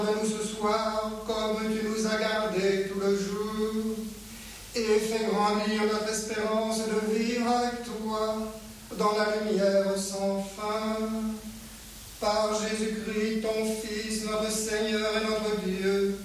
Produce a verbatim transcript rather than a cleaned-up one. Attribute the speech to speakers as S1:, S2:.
S1: Nous ce soir, comme tu nous as gardés tout le jour, et fais grandir notre espérance de vivre avec toi dans la lumière sans fin. Par Jésus-Christ, ton Fils, notre Seigneur et notre Dieu,